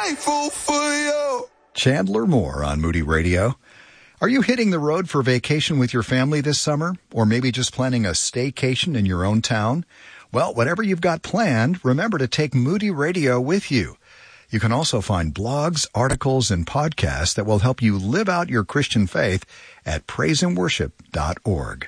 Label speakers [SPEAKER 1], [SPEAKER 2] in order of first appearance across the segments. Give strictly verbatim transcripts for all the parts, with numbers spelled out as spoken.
[SPEAKER 1] grateful for you.
[SPEAKER 2] Chandler Moore on Moody Radio. Are you hitting the road for vacation with your family this summer? Or maybe just planning a staycation in your own town? Well, whatever you've got planned, remember to take Moody Radio with you. You can also find blogs, articles, and podcasts that will help you live out your Christian faith at praise and worship dot org.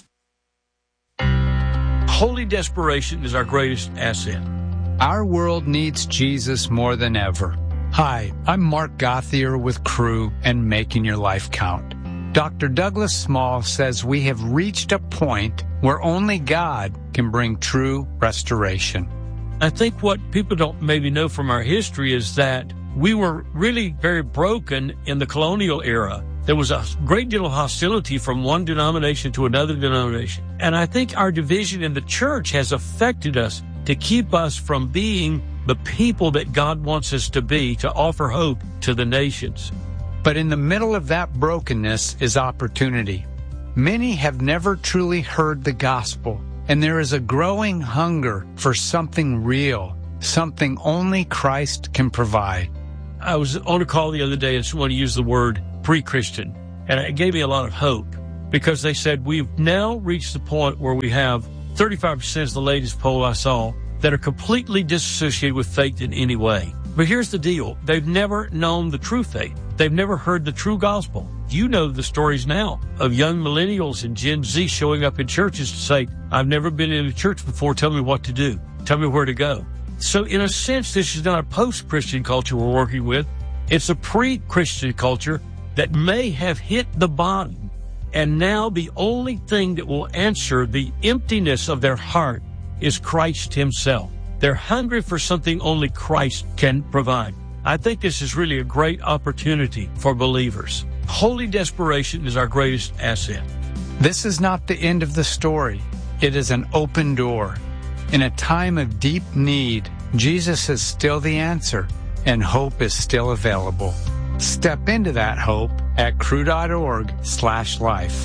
[SPEAKER 3] Holy desperation is our greatest asset.
[SPEAKER 4] Our world needs Jesus more than ever. Hi, I'm Mark Gothier with Crew and Making Your Life Count. Doctor Douglas Small says we have reached a point where only God can bring true restoration.
[SPEAKER 3] I think what people don't maybe know from our history is that we were really very broken in the colonial era. There was a great deal of hostility from one denomination to another denomination. And I think our division in the church has affected us to keep us from being the people that God wants us to be, to offer hope to the nations.
[SPEAKER 4] But in the middle of that brokenness is opportunity. Many have never truly heard the gospel, and there is a growing hunger for something real, something only Christ can provide.
[SPEAKER 3] I was on a call the other day and someone used the word pre-Christian, and it gave me a lot of hope because they said we've now reached the point where we have thirty-five percent is the latest poll I saw that are completely disassociated with faith in any way. But here's the deal. They've never known the true faith. They've never heard the true gospel. You know the stories now of young millennials and Gen Z showing up in churches to say, I've never been in a church before. Tell me what to do. Tell me where to go. So in a sense, this is not a post-Christian culture we're working with. It's a pre-Christian culture that may have hit the bottom. And now the only thing that will answer the emptiness of their heart is Christ himself. They're hungry for something only Christ can provide. I think this is really a great opportunity for believers. Holy desperation is our greatest asset.
[SPEAKER 4] This is not the end of the story. It is an open door. In a time of deep need, Jesus is still the answer, and hope is still available. Step into that hope at crew.org slash life.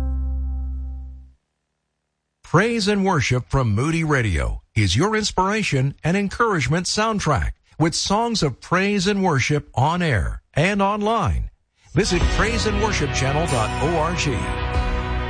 [SPEAKER 5] Praise and worship from Moody Radio is your inspiration and encouragement soundtrack with songs of praise and worship on air and online. Visit praise and worship channel dot org.